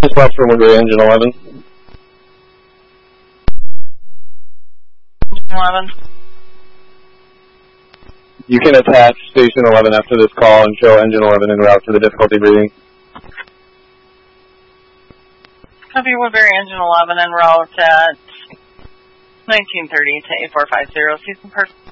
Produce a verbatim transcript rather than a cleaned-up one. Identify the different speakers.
Speaker 1: Dispatch from Woodbury, engine eleven.
Speaker 2: Engine eleven.
Speaker 1: You can attach station eleven after this call and show engine eleven en route to the difficulty breathing.
Speaker 2: Copy Woodbury, engine eleven en route at nineteen thirty to eight four five zero. Season person.